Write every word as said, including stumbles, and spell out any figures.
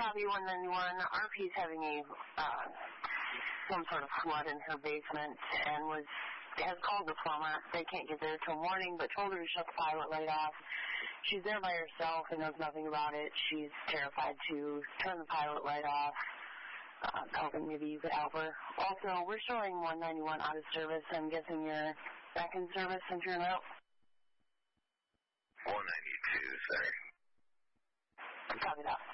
Copy one ninety-one. R P's having a, uh, some sort of flood in her basement and was, has called the plumber. They can't get there till morning, but told her to shut the pilot light off. She's there by herself and knows nothing about it. She's terrified to turn the pilot light off. Uh, hoping maybe you could help her. Also, we're showing one ninety-one out of service. I'm guessing you're back in service since you're out. one ninety-two, sir. Copy that.